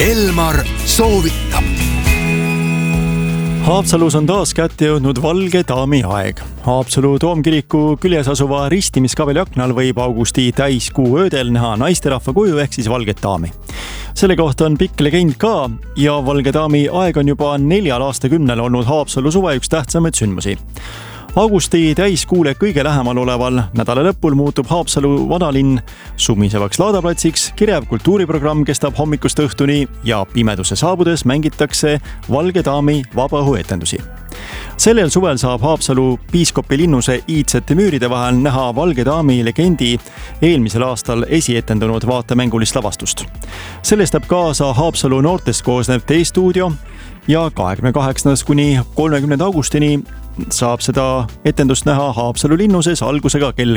Elmar soovitab. Haapsalus on taas kätte jõudnud valge daami aeg. Haapsalu toomkiriku küljes asuva ristimiskabeli aknal võib augusti täiskuu öödel näha naisterahva kuju ehk siis valget daami. Selle kohta on pikk legend ka ja valge daami aeg on juba 4 aastakümnel olnud Haapsalu suve üks tähtsamaid sündmusi. Augusti täiskuule kõige lähemal oleval nädala lõpul muutub Haapsalu vanalinn sumisevaks laadaplatsiks, kirev kultuuriprogramm kestab hommikust õhtuni ja pimeduse saabudes mängitakse valge daami vabaõhuetendusi. Sellel suvel saab Haapsalu piiskopi linnuse iidsete müüride vahel näha valge daami legendi eelmisel aastal esietendunud vaatemängulist lavastust. Sellest teeb kaasa Haapsalu noortest koosnev T-stuudio ja 28. kuni 30. augustini saab seda etendust näha Haapsalu linnuses algusega kell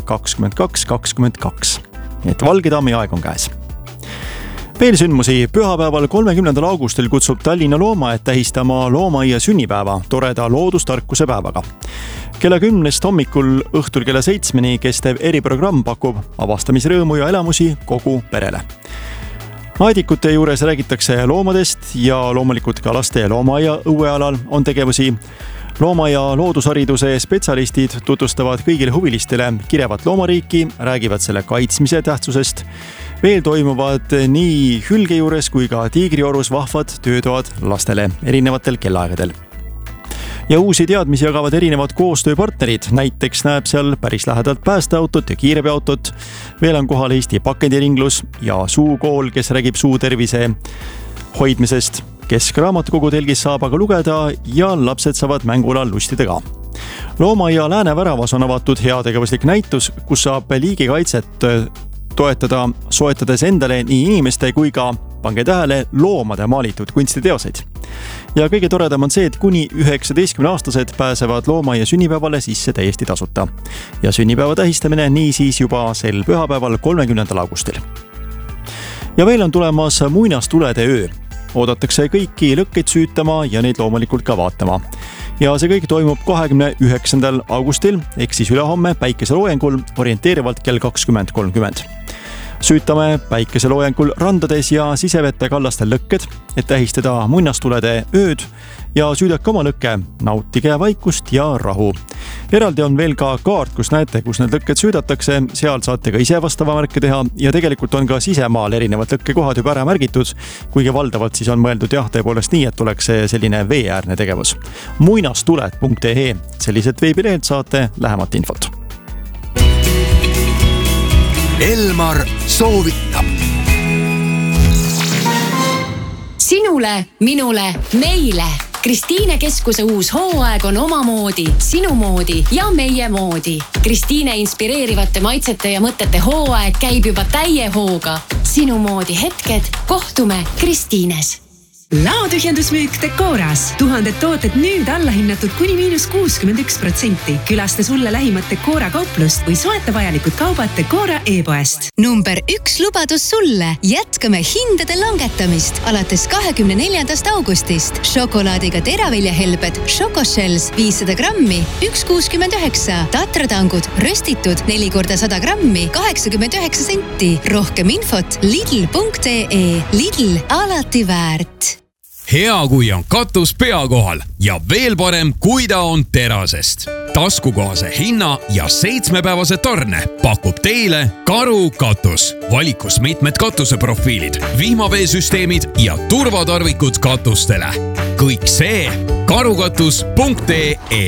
22.22. Et valge daami aeg on käes. Veel sündmusi. Pühapäeval 30. augustil kutsub Tallinna Loomaaed tähistama loomaaia sünnipäeva toreda loodustarkuse päevaga. Kella 10 hommikul õhtul kella 7 kestev eriprogramm pakub avastamisrõõmu ja elamusi kogu perele. Aedikute juures räägitakse loomadest ja loomulikult ka laste loomaaia õuealal on tegevusi. Loomaaia loodushariduse spetsialistid tutvustavad kõigile huvilistele kirevat loomariiki, räägivad selle kaitsmise tähtsusest. Veel toimuvad nii hülge juures kui ka tiigriorus vahvad töötoad lastele erinevatel kellaaegadel. Ja uusi teadmisi jagavad erinevad koostööpartnerid, näiteks näeb seal päris lähedalt päästeautot ja kiirabiautot. Veel on kohal Eesti pakendiringlus ja suukool, kes räägib suutervise hoidmisest. Keskraamatukogu telgis saab aga lugeda ja lapsed saavad mängulal lustida ka. Loomaaia lääneväravas on avatud heategevuslik näitus, kus saab liigikaitset toetada, soetades endale nii inimeste kui ka, pange tähele, loomade maalitud kunstiteoseid. Ja kõige toredam on see, et kuni 19-aastased pääsevad loomaaia sünnipäevale sisse täiesti tasuta. Ja sünnipäeva tähistamine nii siis juba sel pühapäeval 30. augustil. Ja veel on tulemas muinastulede öö. Oodatakse kõiki lõkkeid süütama ja neid loomulikult ka vaatama. Ja see kõik toimub 29. augustil ehk siis ülehomme päikeseloojengul orienteerivalt kell 20.30. Süütame päikeseloojengul randades ja sisevete kallastel lõkked, et tähistada muinastulede ööd ja süüdake oma lõkke, nautige vaikust ja rahu. Eraldi on veel ka kaart, kus näete, kus need lõkked süüdatakse, seal saate ka ise vastava märke teha ja tegelikult on ka sisemaal erinevad lõkkekohad juba ära märgitud, kuigi valdavalt siis on mõeldud tõepoolest nii, et oleks selline veeäärne tegevus. Muinastuled.ee, sellised veebilehelt saate lähemat infot. Elmar soovitab. Sinule, minule, meile. Kristiine keskuse uus hooaeg on omamoodi, sinu moodi ja meie moodi. Kristiine inspireerivate maitsete ja mõtete hooaeg käib juba täie hooga. Sinu moodi hetked, kohtume Kristiines. Laotühjendusmüük Decoras. 1000 tooted nüüd allahinnatud kuni -61%. Külasta sulle lähimat Decora kauplust või soeta vajalikud kaubad Decora e-poest. Number 1 lubadus sulle. Jätkame hindade langetamist alates 24. augustist. Šokolaadiga teraviljahelbed Šokoshells 500 grammi 1,69. Tatratangud röstitud 4x100 grammi 89 senti. Rohkem infot lidl.ee. Lidl alati väärt. Hea, kui on katus pea kohal ja veel parem, kui ta on terasest. Taskukohase hinna ja 7-päevase tarne pakub teile Karu katus. Valikus mitmed katuseprofiilid, vihmaveesüsteemid ja turvatarvikud katustele. Kõik see karukatus.ee.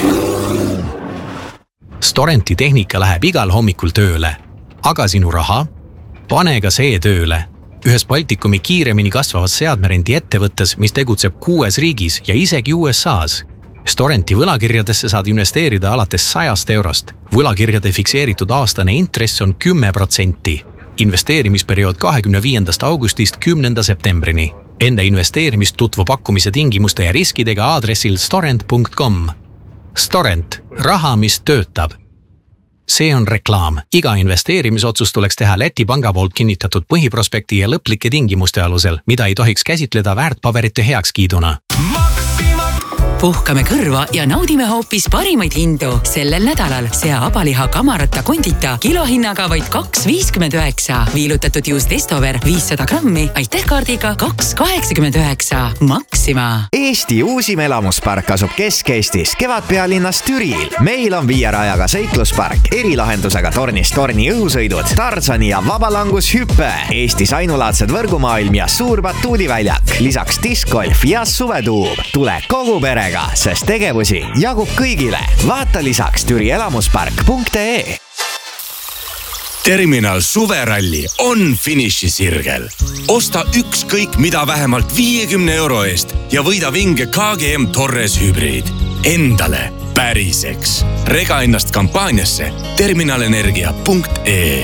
Storenti tehnika läheb igal hommikul tööle. Aga sinu raha? Pane ka see tööle. Ühes Baltikumi kiiremini kasvavas seadmerendi ettevõttes, mis tegutseb 6 riigis ja isegi USAs. Storenti võlakirjadesse saad investeerida alates 100 eurost. Võlakirjade fikseeritud aastane intress on 10%. Investeerimisperiood 25. augustist 10. septembrini. Enda investeerimist tutvu pakkumise tingimuste ja riskidega aadressil storent.com. Storent. Raha, mis töötab. See on reklaam. Iga investeerimisotsus tuleks teha Läti panga poolt kinnitatud põhiprospekti ja lõplike tingimuste alusel, mida ei tohiks käsitleda väärtpaberite heakskiiduna. Maxima Puhkame kõrva ja naudime hoopis parimaid hindu. Sellel nädalal sea abaliha kamarata kondita kilohinnaga vaid 2,59. Viilutatud juust Estover 500 grammi, aitäh kaardiga 2,89. Maxima. Eesti uusim elamuspark asub Kesk-Eestis, Kevadpealinnas Türil. Meil on 5 rajaga seikluspark, erilahendusega tornist torni õhusõidud, Tarzani ja vabalangushüppe, Eestis ainulaadsed võrgumaailm ja suur batuudiväljak, lisaks diskgolf ja suvetuub. Tule kogu perega, sest tegevusi jagub kõigile. Vaata lisaks türielamuspark.ee. Terminal suveralli on finišisirgel. Osta ükskõik mida vähemalt 50 euro eest ja võida vinge KGM Torres hübriid. Endale päriseks. Rega ennast kampaaniasse terminalenergia.ee.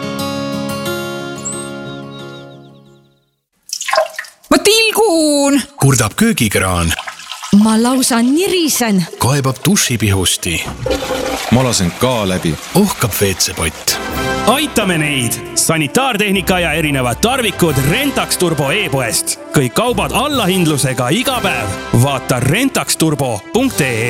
Ma tilgun! Kurdab köögikraan. Ma lausa nirisen. Kaebab dušipihusti. Ma lasen ka läbi. Ohkab WC-pott. Aitame neid! Sanitaartehnika ja erinevad tarvikud Rentax Turbo e-poest. Kõik kaubad allahindlusega iga päev. Vaata rentaxturbo.ee.